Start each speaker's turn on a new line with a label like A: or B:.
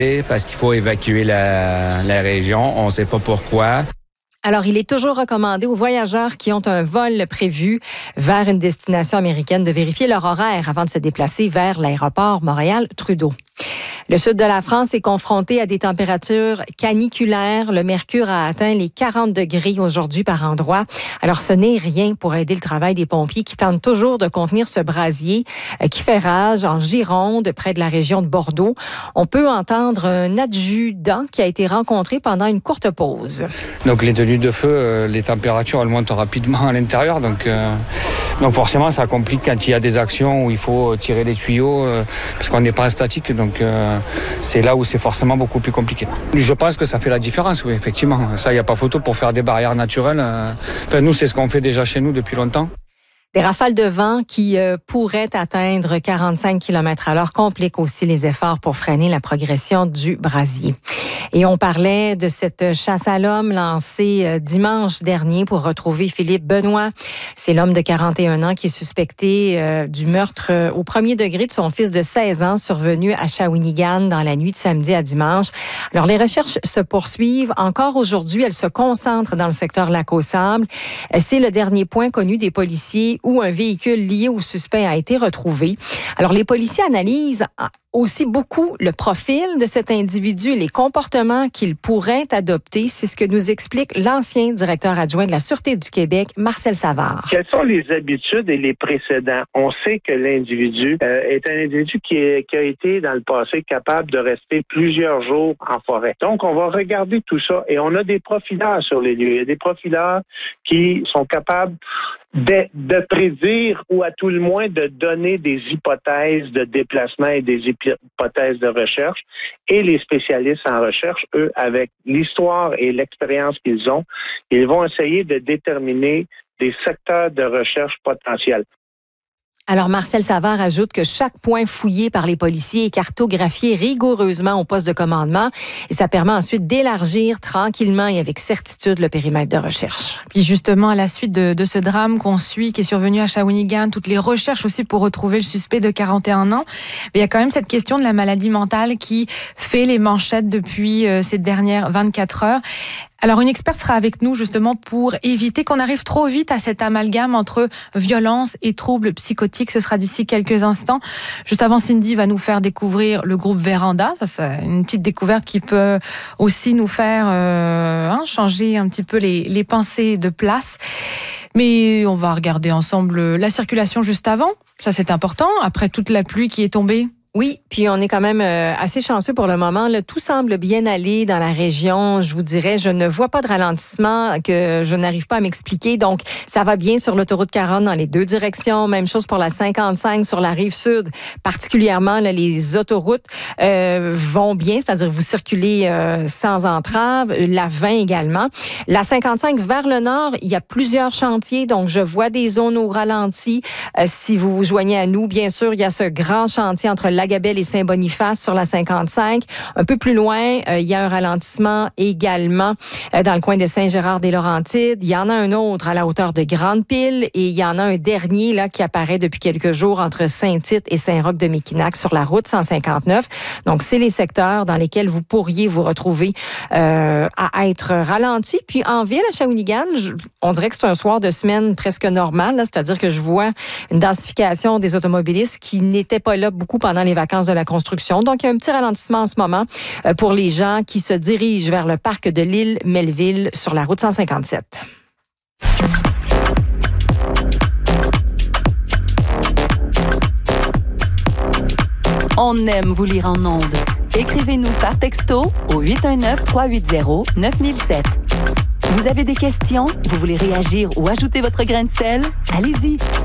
A: Parce qu'il faut évacuer la région. On ne sait pas pourquoi.
B: Alors, il est toujours recommandé aux voyageurs qui ont un vol prévu vers une destination américaine de vérifier leur horaire avant de se déplacer vers l'aéroport Montréal-Trudeau. Le sud de la France est confronté à des températures caniculaires. Le mercure a atteint les 40 degrés aujourd'hui par endroit. Alors, ce n'est rien pour aider le travail des pompiers qui tentent toujours de contenir ce brasier qui fait rage en Gironde, près de la région de Bordeaux. On peut entendre un adjudant qui a été rencontré pendant une courte pause.
C: Donc, les tenues de feu, les températures, elles montent rapidement à l'intérieur. Donc forcément, ça complique quand il y a des actions où il faut tirer les tuyaux parce qu'on n'est pas en statique. Donc, c'est là où c'est forcément beaucoup plus compliqué. Je pense que ça fait la différence, oui, effectivement. Ça, il n'y a pas photo pour faire des barrières naturelles. Enfin, nous, c'est ce qu'on fait déjà chez nous depuis longtemps.
B: Des rafales de vent qui pourraient atteindre 45 km/h compliquent aussi les efforts pour freiner la progression du brasier. Et on parlait de cette chasse à l'homme lancée dimanche dernier pour retrouver Philippe Benoît. C'est l'homme de 41 ans qui est suspecté du meurtre au premier degré de son fils de 16 ans survenu à Shawinigan dans la nuit de samedi à dimanche. Alors, les recherches se poursuivent. Encore aujourd'hui, elles se concentrent dans le secteur Lac-aux-Sables. C'est le dernier point connu des policiers où un véhicule lié au suspect a été retrouvé. Alors, les policiers analysent aussi beaucoup le profil de cet individu et les comportements qu'il pourrait adopter. C'est ce que nous explique l'ancien directeur adjoint de la Sûreté du Québec, Marcel Savard.
D: Quelles sont les habitudes et les précédents? On sait que l'individu est un individu qui a été dans le passé capable de rester plusieurs jours en forêt. Donc, on va regarder tout ça et on a des profileurs sur les lieux. Il y a des profileurs qui sont capables de prédire ou à tout le moins de donner des hypothèses de déplacement et des hypothèses de recherche. Et les spécialistes en recherche, eux, avec l'histoire et l'expérience qu'ils ont, ils vont essayer de déterminer des secteurs de recherche potentiels.
B: Alors, Marcel Savard ajoute que chaque point fouillé par les policiers est cartographié rigoureusement au poste de commandement et ça permet ensuite d'élargir tranquillement et avec certitude le périmètre de recherche.
E: Puis justement, à la suite de ce drame qu'on suit, qui est survenu à Shawinigan, toutes les recherches aussi pour retrouver le suspect de 41 ans, mais il y a quand même cette question de la maladie mentale qui fait les manchettes depuis ces dernières 24 heures. Alors, une experte sera avec nous justement pour éviter qu'on arrive trop vite à cet amalgame entre violence et troubles psychotiques. Ce sera d'ici quelques instants. Juste avant, Cindy va nous faire découvrir le groupe Véranda. Ça, c'est une petite découverte qui peut aussi nous faire changer un petit peu les pensées de place. Mais on va regarder ensemble la circulation juste avant. Ça, c'est important. Après toute la pluie qui est tombée.
B: Oui, puis on est quand même assez chanceux pour le moment. Là, tout semble bien aller dans la région. Je vous dirais, je ne vois pas de ralentissement que je n'arrive pas à m'expliquer. Donc, ça va bien sur l'autoroute 40 dans les deux directions. Même chose pour la 55 sur la rive sud. Particulièrement, là, les autoroutes vont bien, c'est-à-dire vous circulez sans entrave. La 20 également. La 55 vers le nord, il y a plusieurs chantiers. Donc, je vois des zones au ralenti. Si vous vous joignez à nous, bien sûr, il y a ce grand chantier entre Lagabelle et Saint-Boniface sur la 55. Un peu plus loin, il y a un ralentissement également dans le coin de Saint-Gérard-des-Laurentides. Il y en a un autre à la hauteur de Grande-Pile et il y en a un dernier là qui apparaît depuis quelques jours entre Saint-Tite et Saint-Roch-de-Méquinac sur la route 159. Donc, c'est les secteurs dans lesquels vous pourriez vous retrouver à être ralenti. Puis, en ville, à Shawinigan, on dirait que c'est un soir de semaine presque normal, là, c'est-à-dire que je vois une densification des automobilistes qui n'étaient pas là beaucoup pendant les vacances de la construction. Donc, il y a un petit ralentissement en ce moment pour les gens qui se dirigent vers le parc de l'île Melville sur la route 157.
F: On aime vous lire en ondes. Écrivez-nous par texto au 819-380-9007. Vous avez des questions? Vous voulez réagir ou ajouter votre grain de sel? Allez-y!